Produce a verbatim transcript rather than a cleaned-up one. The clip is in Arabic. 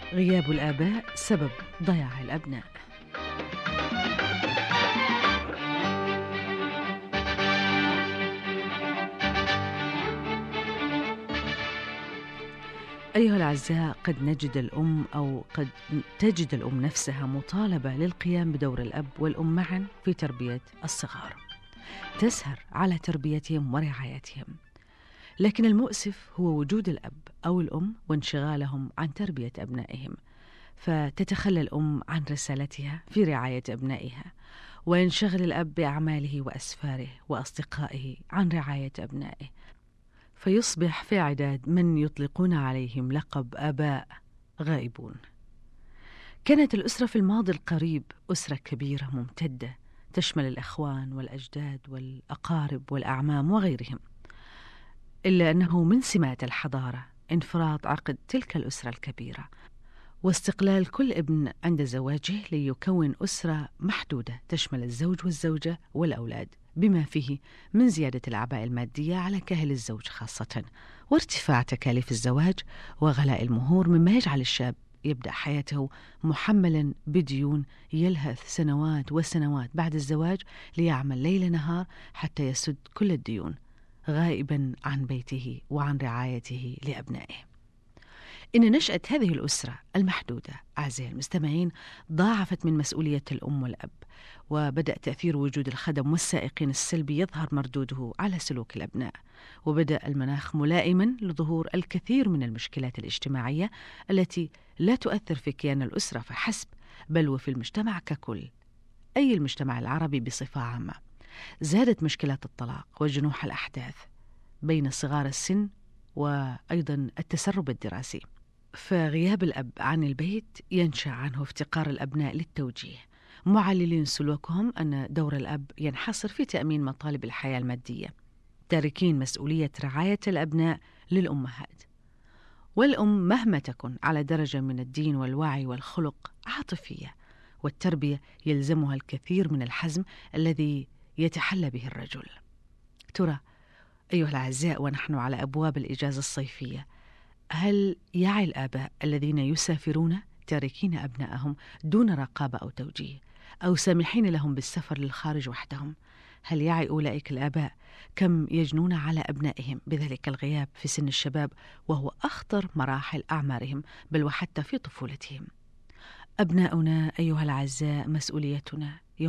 غياب الآباء سبب ضياع الأبناء. أيها الأعزاء، قد نجد الأم أو قد تجد الأم نفسها مطالبة للقيام بدور الأب والأم معا في تربية الصغار، تسهر على تربيتهم ورعايتهم، لكن المؤسف هو وجود الأب أو الأم وانشغالهم عن تربية أبنائهم، فتتخلى الأم عن رسالتها في رعاية أبنائها، وينشغل الأب بأعماله وأسفاره وأصدقائه عن رعاية أبنائه، فيصبح في عداد من يطلقون عليهم لقب آباء غائبون. كانت الأسرة في الماضي القريب أسرة كبيرة ممتدة تشمل الأخوان والأجداد والأقارب والأعمام وغيرهم، إلا أنه من سمات الحضارة انفراط عقد تلك الأسرة الكبيرة واستقلال كل ابن عند زواجه ليكون أسرة محدودة تشمل الزوج والزوجة والأولاد، بما فيه من زيادة الأعباء المادية على كاهل الزوج خاصة، وارتفاع تكاليف الزواج وغلاء المهور، مما يجعل الشاب يبدأ حياته محملا بديون يلهث سنوات وسنوات بعد الزواج ليعمل ليل نهار حتى يسد كل الديون، غائبا عن بيته وعن رعايته لأبنائه. إن نشأة هذه الأسرة المحدودة أعزائي المستمعين ضاعفت من مسؤولية الأم والأب، وبدأ تأثير وجود الخدم والسائقين السلبي يظهر مردوده على سلوك الأبناء، وبدأ المناخ ملائما لظهور الكثير من المشكلات الاجتماعية التي لا تؤثر في كيان الأسرة فحسب، بل وفي المجتمع ككل، أي المجتمع العربي بصفة عامة. زادت مشكلات الطلاق وجنوح الأحداث بين صغار السن وأيضا التسرب الدراسي، فغياب الأب عن البيت ينشأ عنه افتقار الأبناء للتوجيه، معللين سلوكهم أن دور الأب ينحصر في تأمين مطالب الحياة المادية، تاركين مسؤولية رعاية الأبناء للأمهات. والأم مهما تكن على درجة من الدين والوعي والخلق عاطفية، والتربية يلزمها الكثير من الحزم الذي يتحلى به الرجل. ترى أيها الأعزاء، ونحن على أبواب الإجازة الصيفية، هل يعي الآباء الذين يسافرون تاركين أبنائهم دون رقابة أو توجيه، أو سامحين لهم بالسفر للخارج وحدهم، هل يعي أولئك الآباء كم يجنون على أبنائهم بذلك الغياب في سن الشباب، وهو أخطر مراحل أعمارهم بل وحتى في طفولتهم؟ أبناؤنا أيها الأعزاء مسؤوليتنا.